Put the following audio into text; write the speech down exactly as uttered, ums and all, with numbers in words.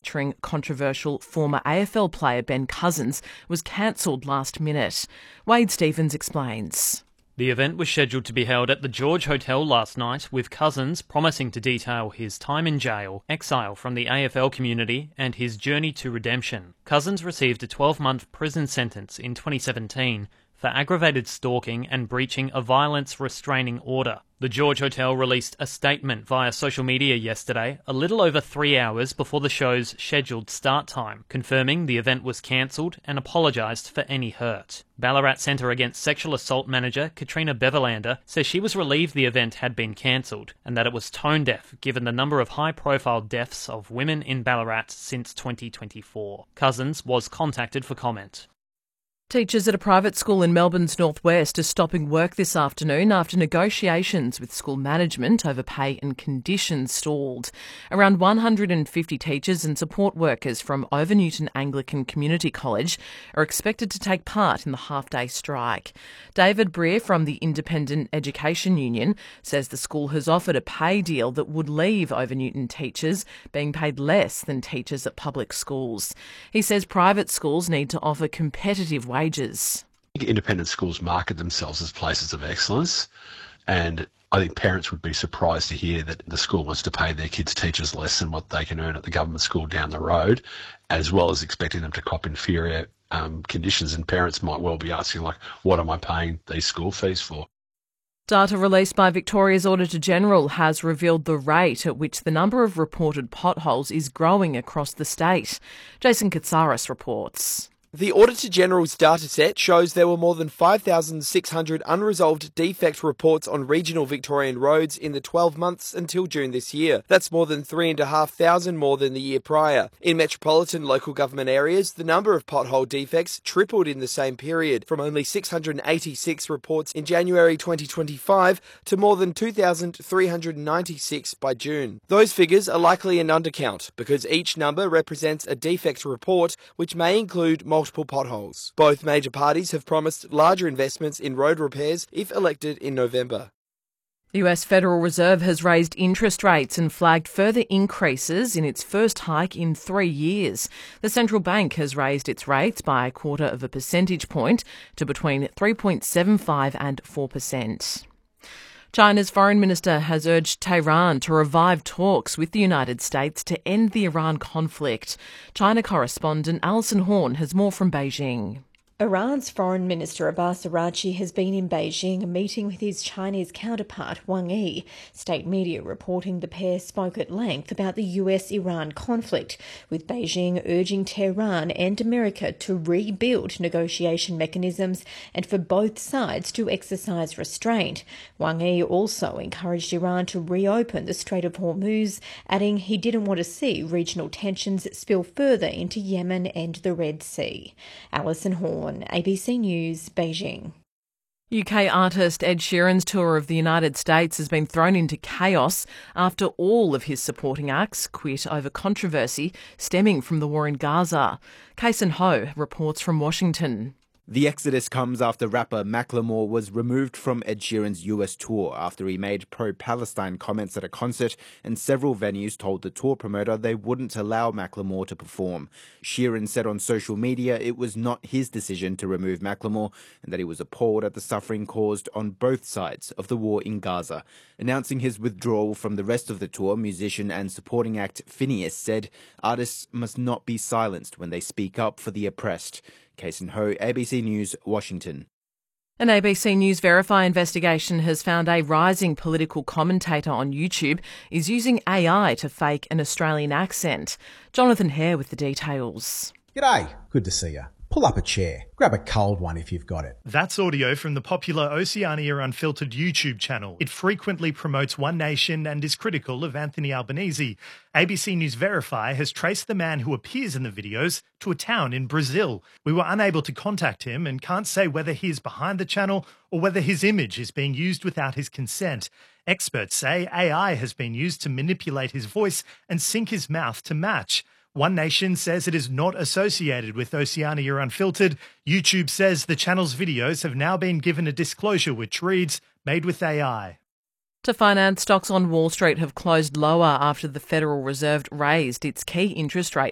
featuring controversial former A F L player Ben Cousins was cancelled last minute. Wade Stephens explains. The event was scheduled to be held at the George Hotel last night, with Cousins promising to detail his time in jail, exile from the A F L community, and his journey to redemption. Cousins received a twelve-month prison sentence in twenty seventeen for aggravated stalking and breaching a violence restraining order. The George Hotel released a statement via social media yesterday, a little over three hours before the show's scheduled start time, confirming the event was cancelled and apologised for any hurt. Ballarat Centre Against Sexual Assault manager Katrina Beverlander says she was relieved the event had been cancelled and that it was tone-deaf given the number of high-profile deaths of women in Ballarat since twenty twenty-four. Cousins was contacted for comment. Teachers at a private school in Melbourne's northwest are stopping work this afternoon after negotiations with school management over pay and conditions stalled. Around one hundred fifty teachers and support workers from Over Newton Anglican Community College are expected to take part in the half-day strike. David Breer from the Independent Education Union says the school has offered a pay deal that would leave Over Newton teachers being paid less than teachers at public schools. He says private schools need to offer competitive wages. Wages. Independent schools market themselves as places of excellence, and I think parents would be surprised to hear that the school wants to pay their kids' teachers less than what they can earn at the government school down the road, as well as expecting them to cop inferior um, conditions. And parents might well be asking, like, what am I paying these school fees for? Data released by Victoria's Auditor-General has revealed the rate at which the number of reported potholes is growing across the state. Jason Katsaris reports. The Auditor-General's dataset shows there were more than five thousand six hundred unresolved defect reports on regional Victorian roads in the twelve months until June this year. That's more than three thousand five hundred more than the year prior. In metropolitan local government areas, the number of pothole defects tripled in the same period, from only six hundred eighty-six reports in January twenty twenty-five to more than two thousand three hundred ninety-six by June. Those figures are likely an undercount, because each number represents a defect report, which may include multiple multiple potholes. Both major parties have promised larger investments in road repairs if elected in November. The U S Federal Reserve has raised interest rates and flagged further increases in its first hike in three years. The central bank has raised its rates by a quarter of a percentage point to between three point seven five and four percent. China's foreign minister has urged Tehran to revive talks with the United States to end the Iran conflict. China correspondent Alison Horn has more from Beijing. Iran's Foreign Minister Abbas Araghchi has been in Beijing meeting with his Chinese counterpart Wang Yi. State media reporting the pair spoke at length about the U S Iran conflict, with Beijing urging Tehran and America to rebuild negotiation mechanisms and for both sides to exercise restraint. Wang Yi also encouraged Iran to reopen the Strait of Hormuz, adding he didn't want to see regional tensions spill further into Yemen and the Red Sea. Alison Horn, A B C News, Beijing. U K artist Ed Sheeran's tour of the United States has been thrown into chaos after all of his supporting acts quit over controversy stemming from the war in Gaza. Kason Ho reports from Washington. The exodus comes after rapper Macklemore was removed from Ed Sheeran's U S tour after he made pro-Palestine comments at a concert, and several venues told the tour promoter they wouldn't allow Macklemore to perform. Sheeran said on social media it was not his decision to remove Macklemore and that he was appalled at the suffering caused on both sides of the war in Gaza. Announcing his withdrawal from the rest of the tour, musician and supporting act Phineas said artists must not be silenced when they speak up for the oppressed. Kason Ho, A B C News, Washington. An A B C News Verify investigation has found a rising political commentator on YouTube is using A I to fake an Australian accent. Jonathan Hare with the details. G'day, good to see you. Pull up a chair. Grab a cold one if you've got it. That's audio from the popular Oceania Unfiltered YouTube channel. It frequently promotes One Nation and is critical of Anthony Albanese. A B C News Verify has traced the man who appears in the videos to a town in Brazil. We were unable to contact him and can't say whether he is behind the channel or whether his image is being used without his consent. Experts say A I has been used to manipulate his voice and sync his mouth to match. One Nation says it is not associated with Oceania Unfiltered. YouTube says the channel's videos have now been given a disclosure which reads, made with A I. To finance, stocks on Wall Street have closed lower after the Federal Reserve raised its key interest rate